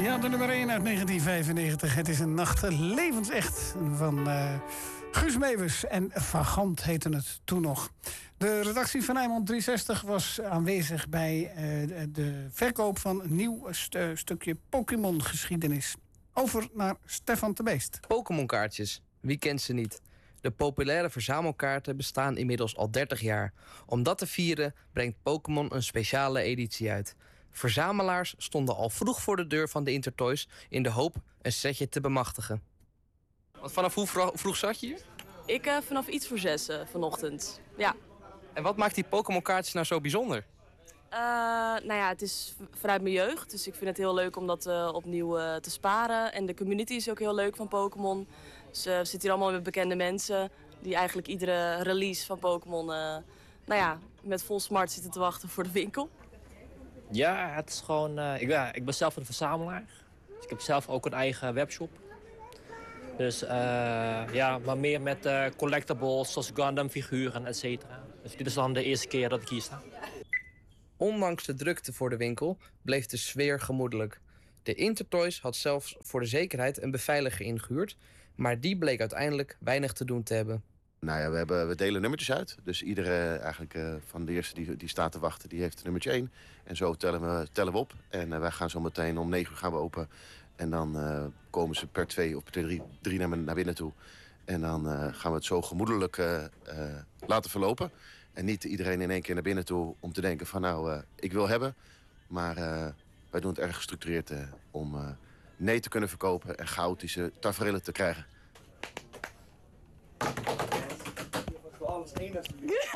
Ja, de nummer 1 uit 1995. Het is een nacht levensecht van Guus Meeuwis en Vagant heette het toen nog. De redactie van Eimond 360 was aanwezig bij de verkoop van een nieuw stukje Pokémon-geschiedenis. Over naar Stefan de Beest. Pokémon-kaartjes, wie kent ze niet? De populaire verzamelkaarten bestaan inmiddels al 30 jaar. Om dat te vieren brengt Pokémon een speciale editie uit. Verzamelaars stonden al vroeg voor de deur van de Intertoys in de hoop een setje te bemachtigen. Want vanaf hoe vroeg zat je hier? Ik vanaf iets voor 6 vanochtend, ja. En wat maakt die Pokémon-kaartjes nou zo bijzonder? Het is vanuit mijn jeugd, dus ik vind het heel leuk om dat opnieuw te sparen. En de community is ook heel leuk van Pokémon. Dus we zitten hier allemaal met bekende mensen die eigenlijk iedere release van Pokémon met vol smart zitten te wachten voor de winkel. Ja, het is gewoon... ik ben zelf een verzamelaar. Dus ik heb zelf ook een eigen webshop. Dus maar meer met collectibles zoals Gundam figuren, et cetera. Dus dit is dan de eerste keer dat ik hier sta. Ondanks de drukte voor de winkel bleef de sfeer gemoedelijk. De Intertoys had zelfs voor de zekerheid een beveiliger ingehuurd, maar die bleek uiteindelijk weinig te doen te hebben. Nou ja, we delen nummertjes uit. Dus iedere van de eerste die staat te wachten, die heeft nummertje 1. En zo tellen we op. En wij gaan zo meteen om 9 uur gaan we open. En dan komen ze per 2 of per 3 naar binnen toe. En dan gaan we het zo gemoedelijk laten verlopen. En niet iedereen in één keer naar binnen toe om te denken van ik wil hebben. Maar wij doen het erg gestructureerd om nee te kunnen verkopen en chaotische tafereelen te krijgen. Alles één alsjeblieft.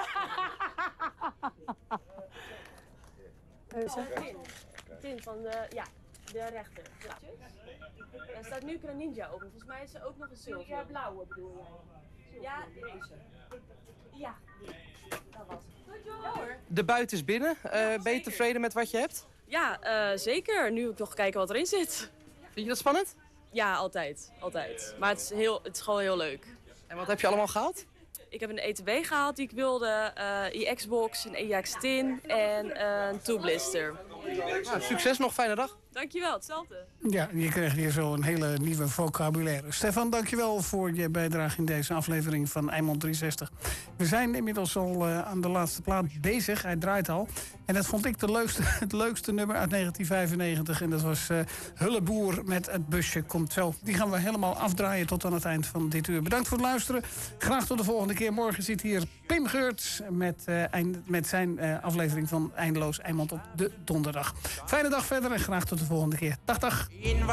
Tin van de rechter. Er staat nu Greninja open. Volgens mij is er ook nog een zilver. Ja, blauwe bedoel jij? Ja, deze. Ja, dat was het. Ja, hoor. De buit is binnen. Ben je tevreden met wat je hebt? Ja, zeker. Nu nog kijken wat erin zit. Vind je dat spannend? Ja, altijd. Maar het is gewoon heel leuk. En wat heb je allemaal gehaald? Ik heb een ETB gehaald die ik wilde, EX-box, een EX-tin en een Tube-blister. Nou, succes nog, fijne dag. Dankjewel, hetzelfde. Ja, je krijgt hier zo een hele nieuwe vocabulaire. Stefan, dankjewel voor je bijdrage in deze aflevering van Eimond 360. We zijn inmiddels al aan de laatste plaat bezig. Hij draait al. En dat vond ik het leukste nummer uit 1995. En dat was Hulleboer met Het busje komt zo. Die gaan we helemaal afdraaien tot aan het eind van dit uur. Bedankt voor het luisteren. Graag tot de volgende keer. Morgen zit hier Pim Geurts met zijn aflevering van Eindeloos Eimond op de donderdag. Fijne dag verder en graag tot de volgende keer. Dag.